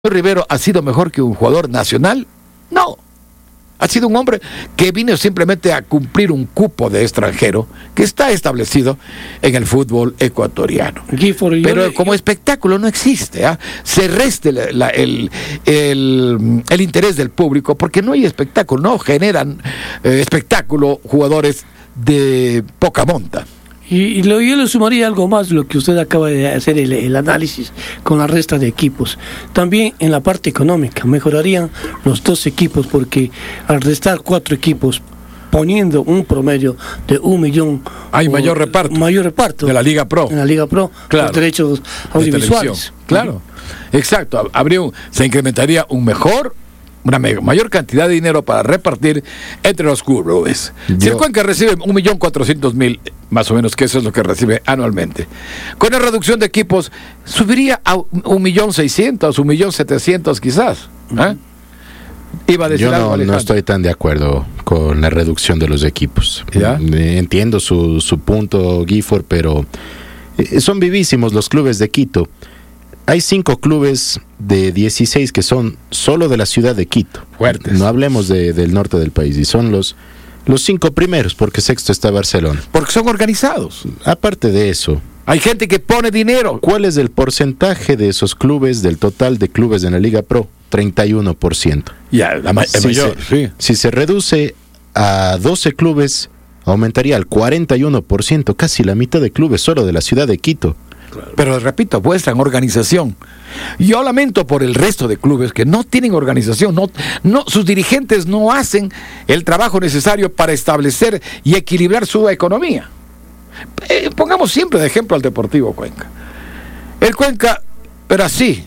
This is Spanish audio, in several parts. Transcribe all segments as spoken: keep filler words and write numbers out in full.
Rivero ha sido mejor que un jugador nacional? No. Ha sido un hombre que vino simplemente a cumplir un cupo de extranjero que está establecido en el fútbol ecuatoriano. Gifford, Pero le, como yo... espectáculo no existe. ¿eh? Se reste la, la, el, el, el interés del público porque no hay espectáculo. No generan eh, espectáculo jugadores de poca monta. Y, y lo, yo le sumaría algo más, lo que usted acaba de hacer, el, el análisis con la resta de equipos. También en la parte económica, mejorarían los dos equipos, porque al restar cuatro equipos, poniendo un promedio de un millón... Hay o, mayor reparto. Mayor reparto. De la Liga Pro. En la Liga Pro, claro. Los derechos audiovisuales. Claro, exacto. Habría un, se incrementaría un mejor... una mayor cantidad de dinero para repartir entre los clubes. Si el Cuenca recibe un millón cuatrocientos mil, más o menos, que eso es lo que recibe anualmente, con la reducción de equipos, subiría a un millón seiscientos, un millón setecientos quizás. ¿eh? Iba a decir Yo algo, no, no estoy tan de acuerdo con la reducción de los equipos. ¿Ya? Entiendo su, su punto, Gifford, pero son vivísimos los clubes de Quito. Hay cinco clubes de dieciséis que son solo de la ciudad de Quito. Fuertes. No hablemos de, del norte del país. Y son los, los cinco primeros, porque sexto está Barcelona. Porque son organizados. Aparte de eso, hay gente que pone dinero. ¿Cuál es el porcentaje de esos clubes del total de clubes en la Liga Pro? treinta y uno por ciento. Ya, la ma- si, mayor, se, sí. si se reduce a doce clubes, aumentaría al cuarenta y uno por ciento, casi la mitad de clubes solo de la ciudad de Quito. Pero repito, muestran organización. Yo lamento por el resto de clubes que no tienen organización, no, no, sus dirigentes no hacen el trabajo necesario para establecer y equilibrar su economía. Eh, pongamos siempre de ejemplo al Deportivo Cuenca. El Cuenca, pero así,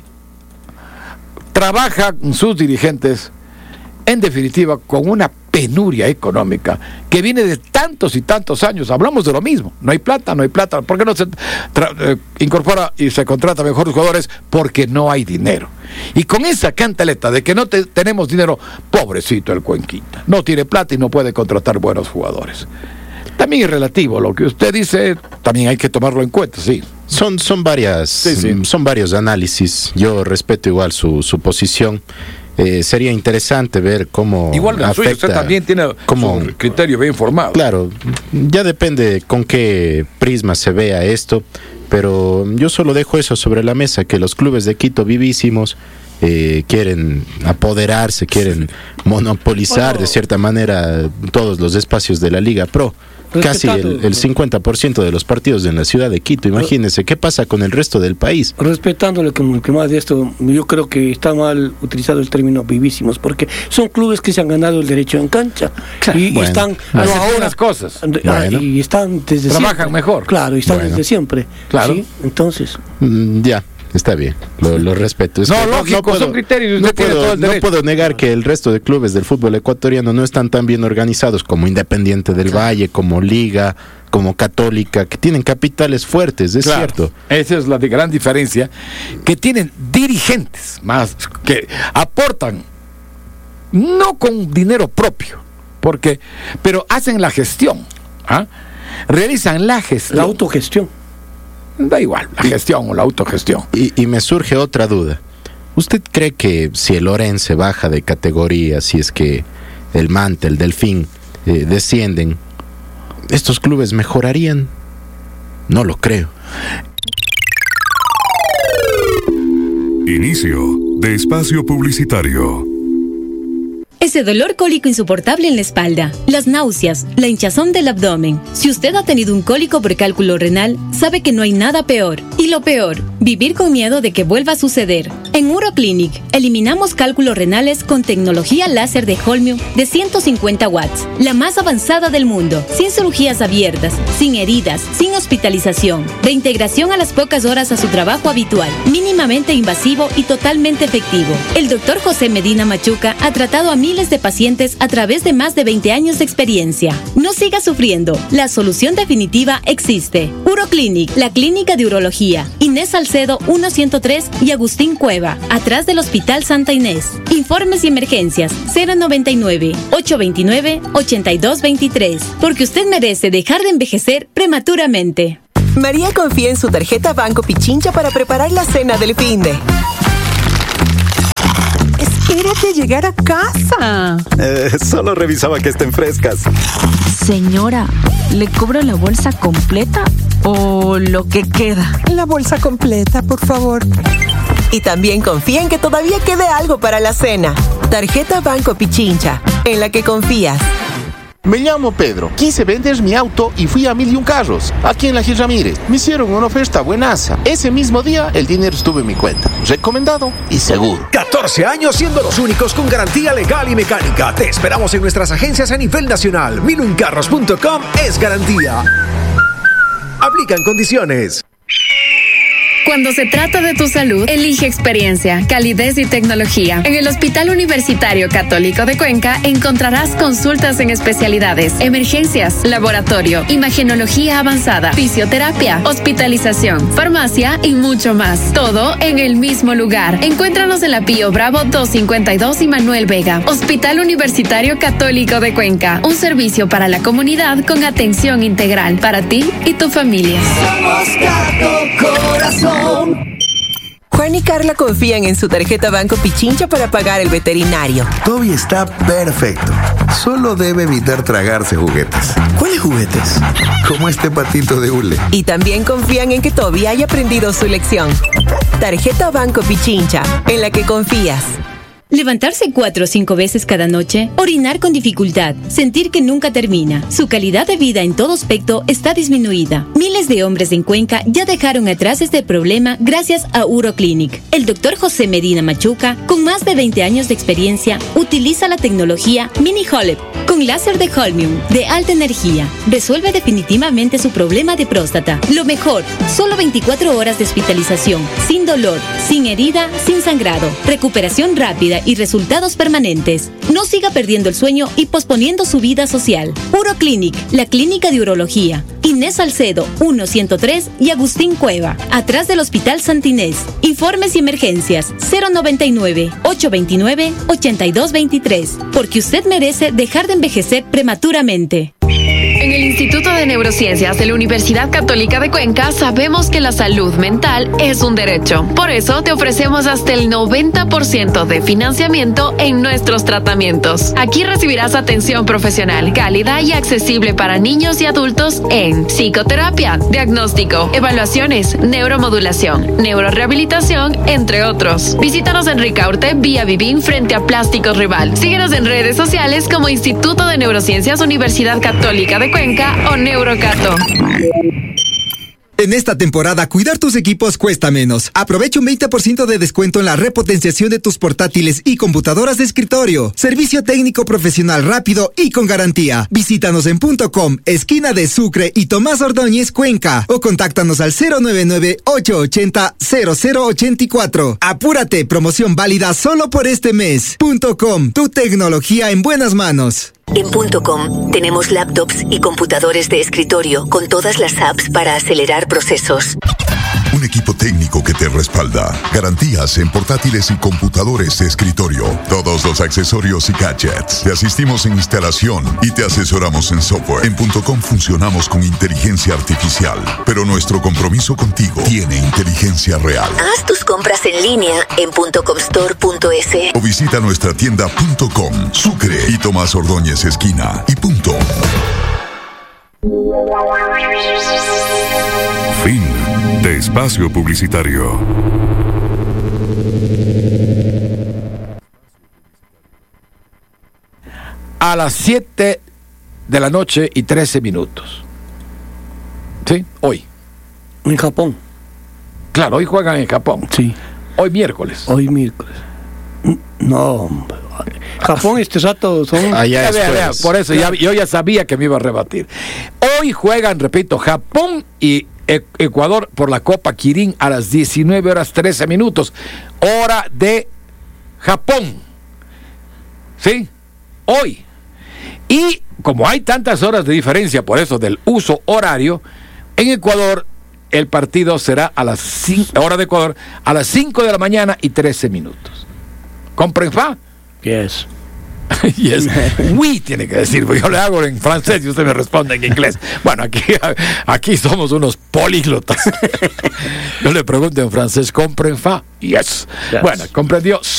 trabaja con sus dirigentes, en definitiva, con una penuria económica que viene de tantos y tantos años. Hablamos de lo mismo, no hay plata, no hay plata. ¿Por qué no se tra- eh, incorpora y se contrata mejores jugadores? Porque no hay dinero. Y con esa cantaleta de que no te, tenemos dinero, pobrecito el Cuenquita, no tiene plata y no puede contratar buenos jugadores. También es relativo, lo que usted dice también hay que tomarlo en cuenta, sí. Son, son varias, sí, sí. son varios análisis. Yo respeto igual su, su posición. Eh, sería interesante ver cómo igual el suyo, usted también tiene cómo, su criterio bien formado. Claro, ya depende con qué prisma se vea esto, pero yo solo dejo eso sobre la mesa, que los clubes de Quito vivísimos eh, quieren apoderarse, quieren monopolizar bueno, de cierta manera todos los espacios de la Liga Pro. Casi el, el cincuenta por ciento de los partidos en la ciudad de Quito. Imagínense, ¿qué pasa con el resto del país? Respetando lo que, que más de esto, yo creo que está mal utilizado el término vivísimos, porque son clubes que se han ganado el derecho en cancha. Claro, y, bueno, y están no, ahora cosas. Bueno. Y están desde Trabajan siempre. mejor. Claro, y están bueno. desde siempre. Claro. ¿Sí? Entonces. Mm, ya. Está bien, lo, lo respeto. Es no, que lógico, no, no puedo, son criterios. No puedo, puedo, no puedo negar que el resto de clubes del fútbol ecuatoriano no están tan bien organizados como Independiente del Valle, como Liga, como Católica, que tienen capitales fuertes, es claro, cierto. Esa es la de gran diferencia, que tienen dirigentes más que aportan, no con dinero propio, porque, pero hacen la gestión, ¿ah? realizan la gestión. La autogestión. Da igual, la gestión o la autogestión. Y, y me surge otra duda. ¿Usted cree que si el Orense baja de categoría, si es que el Manta, el Delfín eh, descienden, estos clubes mejorarían? No lo creo. Inicio de espacio publicitario. Ese dolor cólico insoportable en la espalda, las náuseas, la hinchazón del abdomen. Si usted ha tenido un cólico por cálculo renal, sabe que no hay nada peor. Y lo peor, vivir con miedo de que vuelva a suceder. En Uroclinic, eliminamos cálculos renales con tecnología láser de Holmium de ciento cincuenta watts, la más avanzada del mundo, sin cirugías abiertas, sin heridas, sin hospitalización, reintegración a las pocas horas a su trabajo habitual, mínimamente invasivo y totalmente efectivo. El doctor José Medina Machuca ha tratado a miles de pacientes a través de más de veinte años de experiencia. No siga sufriendo. La solución definitiva existe. Uroclinic, la clínica de urología. Inés Salcedo ciento tres y Agustín Cueva, atrás del Hospital Santa Inés. Informes y emergencias cero noventa y nueve, ochocientos veintinueve, ochenta y dos veintitrés. Porque usted merece dejar de envejecer prematuramente. María confía en su tarjeta Banco Pichincha para preparar la cena del finde. Espérate a llegar a casa. Eh, solo revisaba que estén frescas. Señora, ¿le cobro la bolsa completa o lo que queda? La bolsa completa, por favor. Y también confía en que todavía quede algo para la cena. Tarjeta Banco Pichincha, en la que confías. Me llamo Pedro. Quise vender mi auto y fui a Mil y un Carros, aquí en la Gil Ramírez. Me hicieron una oferta buenaza. Ese mismo día, el dinero estuvo en mi cuenta. Recomendado y seguro. catorce años siendo los únicos con garantía legal y mecánica. Te esperamos en nuestras agencias a nivel nacional. mil un carros punto com es garantía. Aplican condiciones. Cuando se trata de tu salud, elige experiencia, calidez y tecnología. En el Hospital Universitario Católico de Cuenca encontrarás consultas en especialidades, emergencias, laboratorio, imagenología avanzada, fisioterapia, hospitalización, farmacia y mucho más. Todo en el mismo lugar. Encuéntranos en la Pío Bravo doscientos cincuenta y dos y Manuel Vega. Hospital Universitario Católico de Cuenca. Un servicio para la comunidad con atención integral para ti y tu familia. Somos Cato Corazón. Juan y Carla confían en su tarjeta Banco Pichincha para pagar el veterinario. Toby está perfecto. Solo debe evitar tragarse juguetes. ¿Cuáles juguetes? Como este patito de hule. Y también confían en que Toby haya aprendido su lección. Tarjeta Banco Pichincha, en la que confías. Levantarse cuatro o cinco veces cada noche, orinar con dificultad, sentir que nunca termina. Su calidad de vida en todo aspecto está disminuida. Miles de hombres en Cuenca ya dejaron atrás este problema gracias a Uroclinic. El doctor José Medina Machuca, con más de veinte años de experiencia, utiliza la tecnología Mini Holep con láser de Holmium de alta energía. Resuelve definitivamente su problema de próstata. Lo mejor, solo veinticuatro horas de hospitalización, sin dolor, sin herida, sin sangrado, recuperación rápida y resultados permanentes. No siga perdiendo el sueño y posponiendo su vida social. Uroclinic, la clínica de urología. Inés Salcedo, uno ciento tres y Agustín Cueva, atrás del Hospital Santa Inés. Informes y emergencias cero noventa y nueve, ochocientos veintinueve, ochenta y dos veintitrés. Porque usted merece dejar de envejecer prematuramente. En el Instituto de Neurociencias de la Universidad Católica de Cuenca sabemos que la salud mental es un derecho. Por eso te ofrecemos hasta el noventa por ciento de financiamiento en nuestros tratamientos. Aquí recibirás atención profesional, cálida y accesible para niños y adultos en psicoterapia, diagnóstico, evaluaciones, neuromodulación, neurorehabilitación, entre otros. Visítanos en Ricaurte, vía Vivín, frente a Plásticos Rival. Síguenos en redes sociales como Instituto de Neurociencias Universidad Católica de Cuenca o Neurocato. En esta temporada, cuidar tus equipos cuesta menos. Aprovecha un veinte por ciento de descuento en la repotenciación de tus portátiles y computadoras de escritorio. Servicio técnico profesional rápido y con garantía. Visítanos en punto com, esquina de Sucre y Tomás Ordóñez, Cuenca. O contáctanos al cero nueve nueve, ocho ocho cero, cero cero ocho cuatro. Apúrate, promoción válida solo por este mes. Punto com, tu tecnología en buenas manos. En punto com tenemos laptops y computadores de escritorio con todas las apps para acelerar procesos. Un equipo técnico que te respalda. Garantías en portátiles y computadores de escritorio. Todos los accesorios y gadgets. Te asistimos en instalación y te asesoramos en software. En punto com funcionamos con inteligencia artificial, pero nuestro compromiso contigo tiene inteligencia real. Haz tus compras en línea en punto com store punto es. O visita nuestra tienda punto com, Sucre y Tomás Ordóñez esquina y punto. Fin de espacio publicitario. A las siete de la noche y trece minutos. ¿Sí? Hoy. En Japón. Claro, hoy juegan en Japón. Sí. Hoy miércoles. Hoy miércoles. No, hombre. Japón este rato son... Allá vea, vea, por eso ya, yo ya sabía que me iba a rebatir. Hoy juegan, repito, Japón y Ecuador por la Copa Kirin a las diecinueve horas trece minutos, hora de Japón. ¿Sí? Hoy. Y como hay tantas horas de diferencia por eso del uso horario, en Ecuador el partido será a las cinco, hora de Ecuador, a las cinco de la mañana y trece minutos. ¿Comprenfa? Yes. Yes. Oui, tiene que decir, porque yo le hago en francés y usted me responde en inglés. Bueno, aquí, aquí somos unos políglotas. Yo le pregunto en francés, ¿comprenfa? Yes. Yes. Bueno, ¿comprendió? Sí.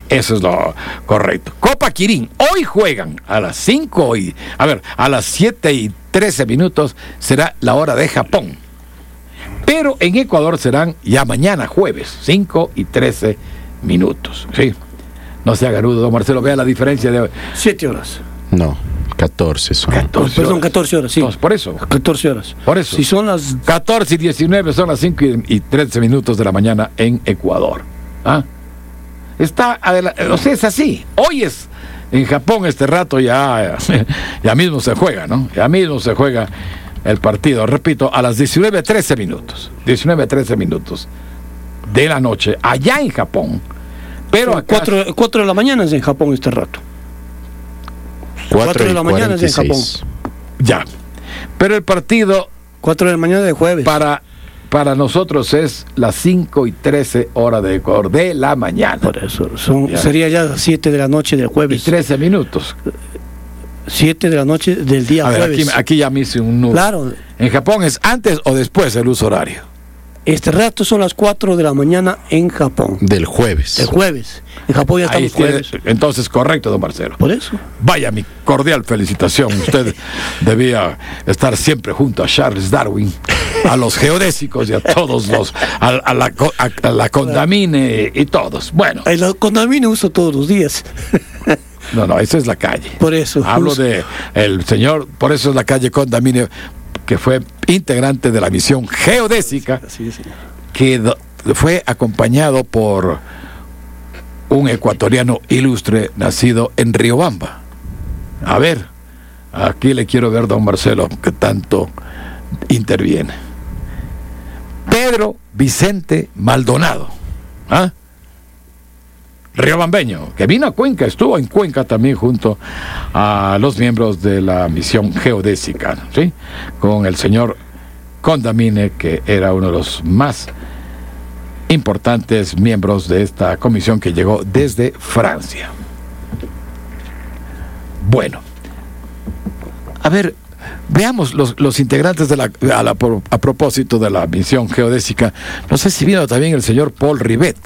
Eso es lo correcto. Copa Quirín, hoy juegan a las cinco y, a ver, a las siete y trece minutos será la hora de Japón. Pero en Ecuador serán ya mañana jueves, cinco y trece minutos. Sí. No se haga nudo, don Marcelo, vea la diferencia de siete horas. No, catorce son. catorce Perdón, horas. catorce horas, sí. Entonces, por eso. catorce horas. Por eso. Si son las catorce y diecinueve son las cinco y trece minutos de la mañana en Ecuador. ¿Ah? Está, o sea, es así. Hoy es en Japón, este rato ya, ya mismo se juega, ¿no? Ya mismo se juega el partido, repito, a las diecinueve trece minutos. diecinueve trece minutos de la noche, allá en Japón. Pero acá, cuatro de la mañana es en Japón este rato. cuatro de la mañana es en Japón. Ya. Pero el partido cuatro de la mañana de jueves. Para Para nosotros es las cinco y trece horas de Ecuador de la mañana. Por eso, son, ya. Sería ya las siete de la noche del jueves. Y trece minutos. siete de la noche del día A ver, jueves. Aquí, aquí ya me hice un nudo. Claro. ¿En Japón es antes o después del uso horario? Este rato son las cuatro de la mañana en Japón. Del jueves. Del jueves. En Japón ya estamos jueves. Tiene, entonces, correcto, don Marcelo. Por eso. Vaya, mi cordial felicitación. Usted debía estar siempre junto a Charles Darwin, a los geodésicos y a todos los, a, a, la, a, a la Condamine y todos. Bueno. A la Condamine uso todos los días. No, no, esa es la calle. Por eso. Hablo uso. de el señor, por eso es la calle Condamine, que fue integrante de la misión geodésica, sí, sí, que do, fue acompañado por un ecuatoriano ilustre nacido en Riobamba. A ver, aquí le quiero ver, don Marcelo, que tanto interviene. Pedro Vicente Maldonado, ¿ah? Riobambeño, que vino a Cuenca, estuvo en Cuenca también junto a los miembros de la misión geodésica, ¿sí? Con el señor Condamine, que era uno de los más importantes miembros de esta comisión que llegó desde Francia. Bueno, a ver, veamos los, los integrantes de la a, la a propósito de la misión geodésica. No sé si vino también el señor Paul Rivet.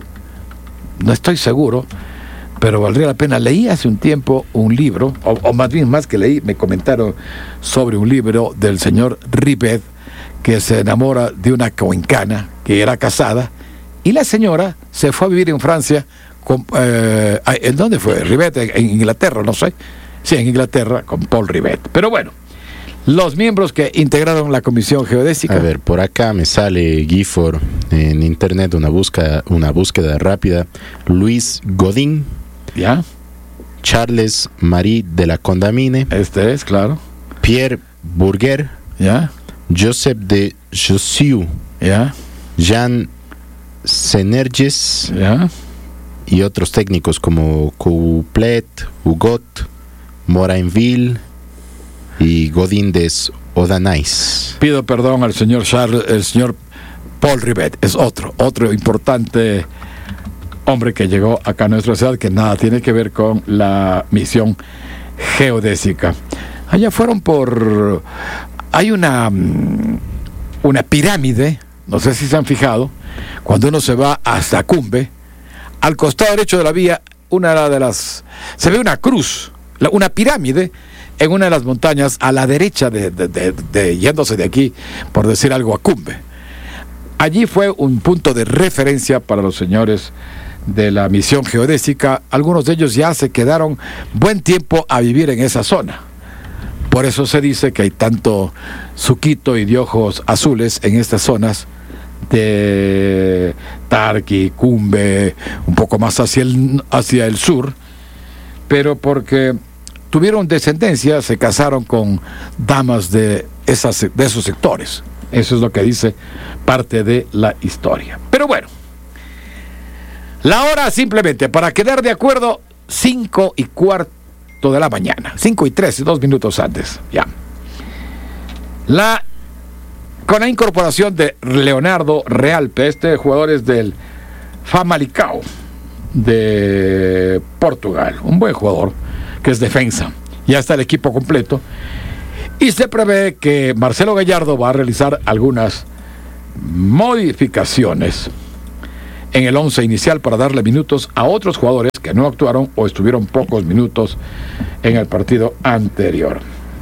No estoy seguro, pero valdría la pena. Leí hace un tiempo un libro, o, o más bien más que leí, me comentaron sobre un libro del señor Rivet, que se enamora de una cuencana que era casada, y la señora se fue a vivir en Francia. Con, eh, ¿en dónde fue? Rivet, en Inglaterra, no sé. Sí, en Inglaterra, con Paul Rivet. Pero bueno, los miembros que integraron la comisión geodésica. A ver, por acá me sale Gifford en internet una búsqueda, una búsqueda rápida. Luis Godin. Ya. Charles Marie de la Condamine. Este es, claro. Pierre Bourguer. Ya. Joseph de Jussieu. Ya. Jean Senerges. Ya. Y otros técnicos como Couplet, Hugot, Morainville y Godín des Odanais. Pido perdón al señor Charles, el señor Paul Rivet, es otro, otro importante hombre que llegó acá a nuestra ciudad, que nada tiene que ver con la misión geodésica. Allá fueron por... Hay una, una pirámide, no sé si se han fijado, cuando uno se va hasta Cumbe, al costado derecho de la vía, una de las... se ve una cruz, una pirámide, en una de las montañas a la derecha de, de, de, de yéndose de aquí, por decir algo, a Cumbe. Allí fue un punto de referencia para los señores de la misión geodésica. Algunos de ellos ya se quedaron buen tiempo a vivir en esa zona. Por eso se dice que hay tanto suquito y de ojos azules en estas zonas de Tarqui, Cumbe, un poco más hacia el, hacia el sur, pero porque tuvieron descendencia, se casaron con damas de, esas, de esos sectores. Eso es lo que dice parte de la historia. Pero bueno, la hora simplemente, para quedar de acuerdo, cinco y cuarto de la mañana, cinco y trece, dos minutos antes, ya. La, con la incorporación de Leonardo Realpe, este jugador es del Famalicão de Portugal, un buen jugador, que es defensa. Ya está el equipo completo y se prevé que Marcelo Gallardo va a realizar algunas modificaciones en el once inicial para darle minutos a otros jugadores que no actuaron o estuvieron pocos minutos en el partido anterior.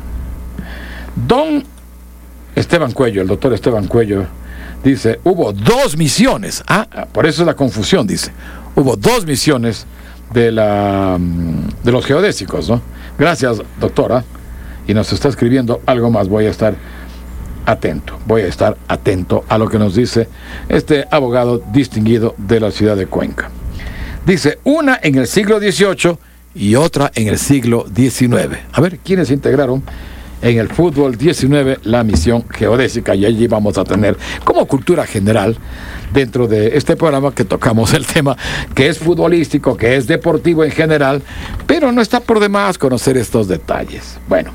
Don Esteban Cuello, el doctor Esteban Cuello, dice, hubo dos misiones. Ah, por eso es la confusión, dice. Hubo dos misiones de, la, de los geodésicos, ¿no? Gracias, doctora. Y nos está escribiendo algo más. Voy a estar atento, voy a estar atento a lo que nos dice este abogado distinguido de la ciudad de Cuenca. Dice, una en el siglo dieciocho y otra en el siglo diecinueve. A ver, ¿quiénes integraron en el fútbol diecinueve la misión geodésica? Y allí vamos a tener como cultura general dentro de este programa que tocamos el tema que es futbolístico, que es deportivo en general, pero no está por demás conocer estos detalles. Bueno,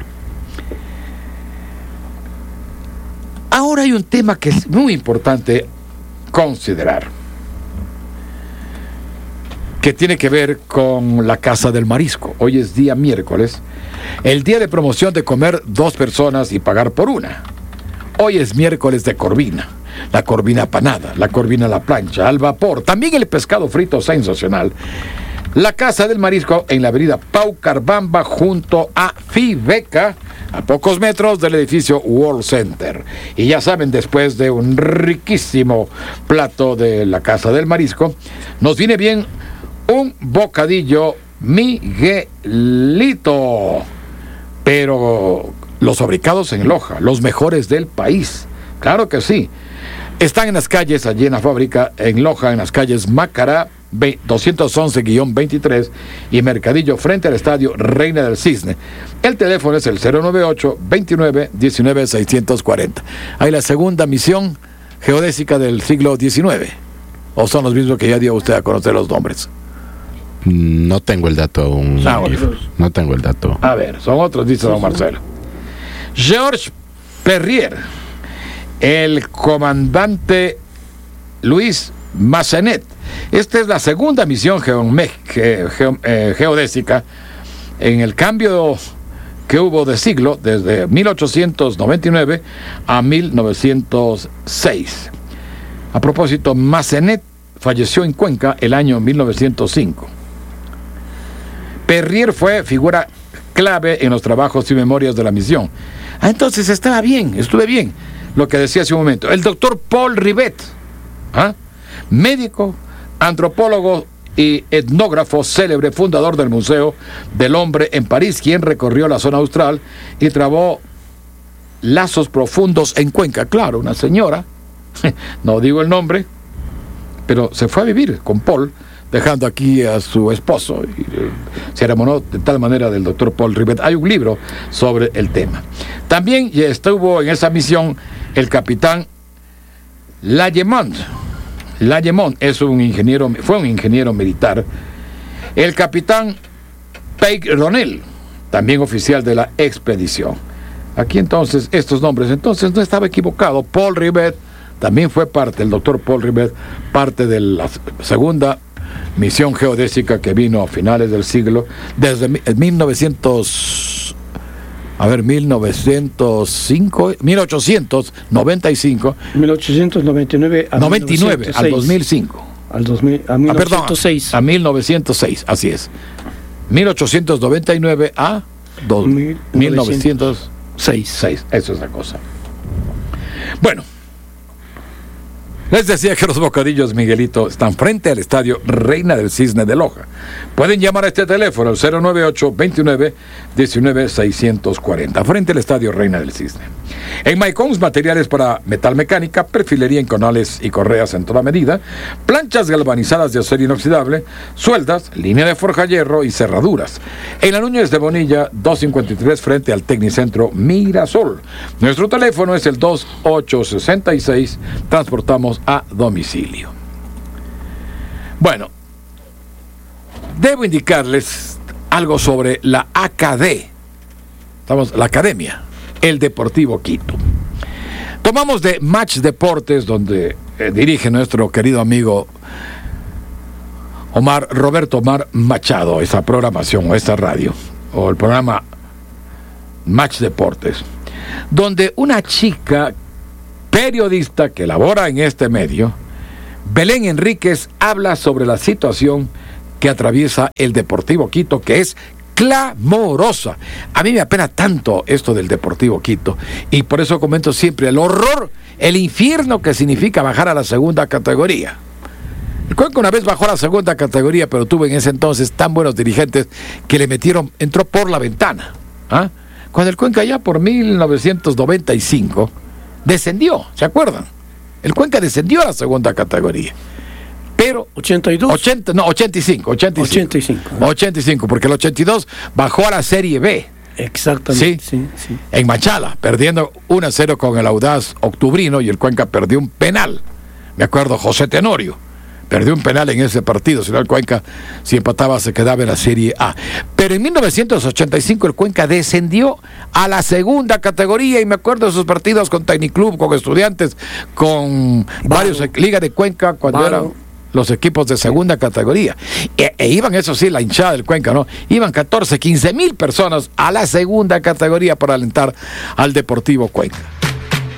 ahora hay un tema que es muy importante considerar, que tiene que ver con la Casa del Marisco. Hoy es día miércoles, el día de promoción de comer dos personas y pagar por una. Hoy es miércoles de corvina, la corvina panada, la corvina a la plancha, al vapor, también el pescado frito sensacional. La Casa del Marisco en la avenida Pau Carbamba junto a Fibeca, a pocos metros del edificio World Center. Y ya saben, después de un riquísimo plato de la Casa del Marisco, nos viene bien un bocadillo Miguelito, pero los fabricados en Loja, los mejores del país, claro que sí. Están en las calles, allí en la fábrica, en Loja, en las calles Macará doscientos once guión veintitrés y Mercadillo frente al estadio Reina del Cisne. El teléfono es el cero nueve ocho, veintinueve, diecinueve, seiscientos cuarenta. Hay la segunda misión geodésica del siglo diecinueve. ¿O son los mismos que ya dio usted a conocer los nombres? No tengo el dato aún. Ah, no tengo el dato. A ver, son otros, dice don Marcelo. Georges Perrier, el comandante Luis Massenet. Esta es la segunda misión geome- ge- ge- eh, geodésica en el cambio que hubo de siglo desde mil ochocientos noventa y nueve a mil novecientos seis. A propósito, Massenet falleció en Cuenca el año mil novecientos cinco. Perrier fue figura clave en los trabajos y memorias de la misión. Ah, entonces estaba bien, estuve bien. Lo que decía hace un momento. El doctor Paul Rivet, ¿ah? médico, antropólogo y etnógrafo célebre, fundador del Museo del Hombre en París, quien recorrió la zona austral y trabó lazos profundos en Cuenca. Claro, una señora, no digo el nombre, pero se fue a vivir con Paul, dejando aquí a su esposo, y eh, se enamoró de tal manera del doctor Paul Rivet. Hay un libro sobre el tema. También estuvo en esa misión el capitán Lallemont. Lallemont es un ingeniero, fue un ingeniero militar. El capitán Peyronel, también oficial de la expedición. Aquí entonces, estos nombres, entonces no estaba equivocado. Paul Rivet también fue parte, el doctor Paul Rivet, parte de la segunda misión geodésica que vino a finales del siglo, desde mil novecientos, a ver, mil novecientos cinco, mil ochocientos noventa y cinco, mil ochocientos noventa y nueve a noventa y nueve al dos mil cinco, al dos mil, a mil novecientos seis, ah, perdón, a mil novecientos seis, así es, mil ochocientos noventa y nueve a dos, mil novecientos seis, eso es la cosa. Bueno, les decía que los bocadillos Miguelito están frente al estadio Reina del Cisne de Loja. Pueden llamar a este teléfono, el cero nueve ocho, veintinueve, diecinueve, seiscientos cuarenta, frente al estadio Reina del Cisne. En Maicons, materiales para metalmecánica, perfilería en conales y correas en toda medida, planchas galvanizadas de acero inoxidable, sueldas, línea de forja hierro y cerraduras. En la Núñez de Bonilla, doscientos cincuenta y tres, frente al Tecnicentro Mirasol. Nuestro teléfono es el dos ocho seis seis, transportamos a domicilio. Bueno, debo indicarles algo sobre la A C D, estamos, la Academia, el Deportivo Quito. Tomamos de Match Deportes, donde eh, dirige nuestro querido amigo Omar, Roberto Omar Machado, esa programación o esa radio, o el programa Match Deportes, donde una chica periodista que labora en este medio, Belén Enríquez, habla sobre la situación que atraviesa el Deportivo Quito, que es clamorosa. A mí me apena tanto esto del Deportivo Quito, y por eso comento siempre el horror, el infierno que significa bajar a la segunda categoría. El Cuenca una vez bajó a la segunda categoría, pero tuvo en ese entonces tan buenos dirigentes que le metieron, entró por la ventana. ¿Ah? Cuando el Cuenca ya por mil novecientos noventa y cinco descendió, ¿se acuerdan? El Cuenca descendió a la segunda categoría. Pero ochenta y dos ochenta, no, ochenta y cinco, ochenta y cinco, ochenta y cinco, ¿no? ochenta y cinco, porque el ochenta y dos bajó a la Serie B. Exactamente. ¿Sí? Sí, sí. En Machala, perdiendo uno a cero con el Audaz Octubrino, y el Cuenca perdió un penal. Me acuerdo, José Tenorio perdió un penal en ese partido, si no el Cuenca, si empataba, se quedaba en la Serie A. Pero en mil novecientos ochenta y cinco el Cuenca descendió a la segunda categoría, y me acuerdo de esos partidos con Tecniclub, con Estudiantes, con Varo. varios, Liga de Cuenca, cuando Varo. eran los equipos de segunda categoría. E, e iban, eso sí, la hinchada del Cuenca, ¿no? Iban catorce, quince mil personas a la segunda categoría para alentar al Deportivo Cuenca.